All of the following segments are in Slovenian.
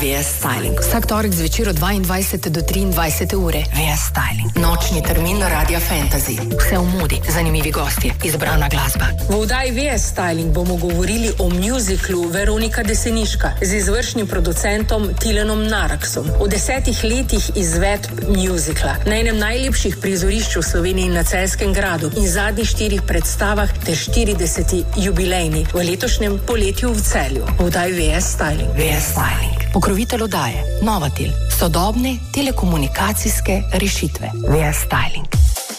VS Styling. Vsak torek zvečer od 22 do 23 ure. VS Styling. Nočni termin Radia Fantasy. Vse v modi, zanimivi gostje, izbrana glasba. V oddaji VS Styling bomo govorili o muziklu Veronika Deseniška z izvršnim producentom Tilenom Naraksom. O 10 letih izvedb muzikla, na enem najlepših prizorišč v Sloveniji na Celjskem gradu in zadnjih 4 predstavah ter 40. jubilejni v letošnjem poletju v Celju. V oddaji VS Styling. VS Styling. Pokrovitelj oddaje Novatel. Sodobne telekomunikacijske rešitve. VS Styling.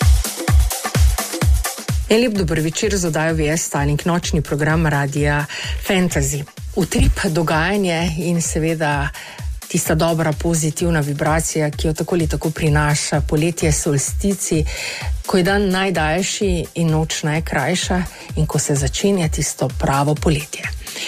Lep dober večer z oddajo VS Styling, nočni program Radia Fantasy. Utrip, dogajanje in seveda tista dobra pozitivna vibracija, ki jo tako ali tako prinaša poletje, solstici, ko je dan najdaljši in noč najkrajša in ko se začenja tisto pravo poletje.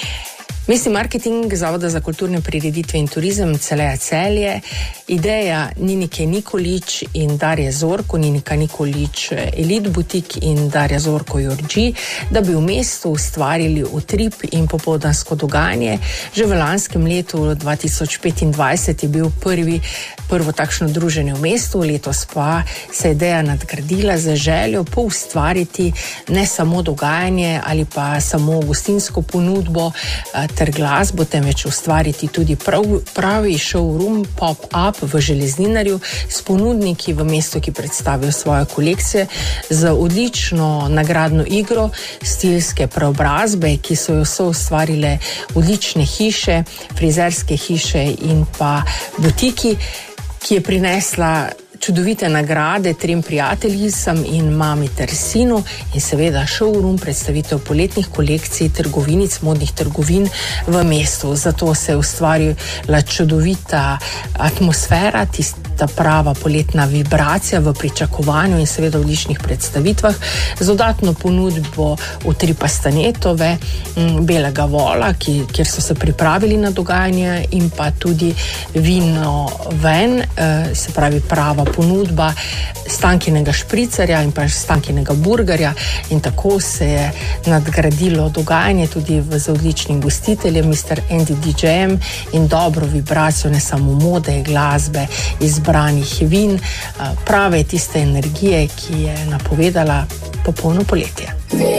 Mestni marketing Zavoda za kulturne prireditve in turizem Celeja Celje, ideja Ninike Nikolič in Darje Zorko, Ninika Nikolič Elite Butik in Darja Zorko Jorđi, da bi v mestu ustvarili utrip in popoldansko dogajanje. Že v lanskem letu 2025 je bil prvo takšno druženje v mestu, letos pa se je ideja nadgradila za željo poustvariti ne samo dogajanje ali pa samo gostinsko ponudbo ter glasbo, temveč ustvariti tudi pravi showroom pop-up v Železninarju s ponudniki v mestu, ki predstavijo svoje kolekcije z odlično nagradno igro, stilske preobrazbe, ki so jo soustvarile odlične hiše, frizerske hiše in pa butiki, ki je prinesla čudovite nagrade 3 prijateljicam in mami ter sinu in seveda showroom predstavitev poletnih kolekcij trgovinic, modnih trgovin v mestu. Zato se je ustvarila čudovita atmosfera, tista prava poletna vibracija v pričakovanju in seveda v odličnih predstavitvah z dodatno ponudbo utripa Stanetove, Belega vola, kjer so se pripravili na dogajanje, in pa tudi vino ven, se pravi prava ponudba Stankinega špricarja in pa Stankinega burgerja, in tako se je nadgradilo dogajanje tudi z odličnim gostiteljem Mr. Andy DJ-jem in dobro vibracijo ne samo mode, glasbe, izbranih vin, prave tiste energije, ki je napovedala popolno poletje.